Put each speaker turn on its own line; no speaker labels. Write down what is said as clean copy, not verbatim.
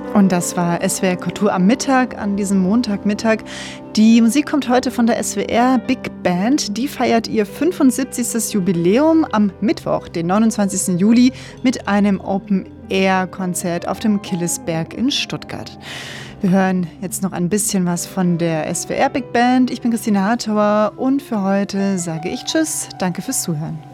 Und das war SWR Kultur am Mittag, an diesem Montagmittag. Die Musik kommt heute von der SWR Big Band. Die feiert ihr 75. Jubiläum am Mittwoch, den 29. Juli, mit einem Open-Air-Konzert auf dem Killesberg in Stuttgart. Wir hören jetzt noch ein bisschen was von der SWR Big Band. Ich bin Christine Hartauer und für heute sage ich Tschüss. Danke fürs Zuhören.